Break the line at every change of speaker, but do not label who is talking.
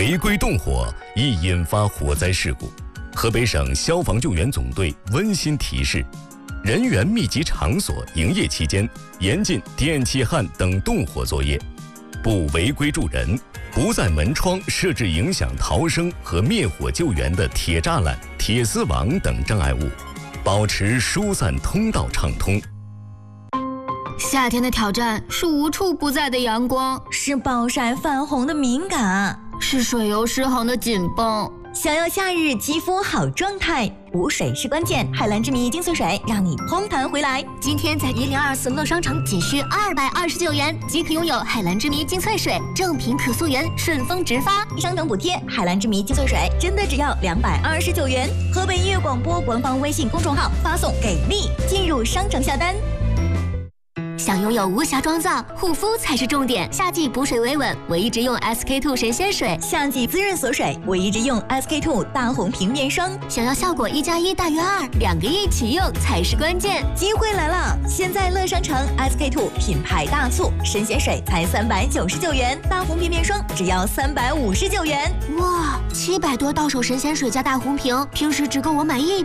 违规动火易引发火灾事故。河北省消防救援总队温馨提示：人员密集场所营业期间，严禁电气焊等动火作业，不违规助人，不在门窗设置影响逃生和灭火救援的铁栅栏、铁丝网等障碍物，保持疏散通道畅通。
夏天的挑战是无处不在的阳光，
是暴晒泛红的敏感，
是水油失衡的紧绷。
想要夏日肌肤好状态，补水是关键。海蓝之谜精粹水让你嘭弹回来。
今天在1024乐商城仅需229元即可拥有海蓝之谜精粹水，正品可溯源，顺丰直发，
商城补贴。海蓝之谜精粹水真的只要229元。河北音乐广播官方微信公众号发送给力，进入商城下单。
想拥有无瑕妆造，护肤才是重点。夏季补水维稳，我一直用 SK-II 神仙水；
夏季滋润锁水，我一直用 SK-II 大红瓶面霜。
想要效果1+1大于2，2个一起用才是关键。
机会来了！现在乐商城 SK-II 品牌大促，神仙水才399元，大红瓶面霜只要359元。
哇，700多到手神仙水加大红瓶，平时只够我买1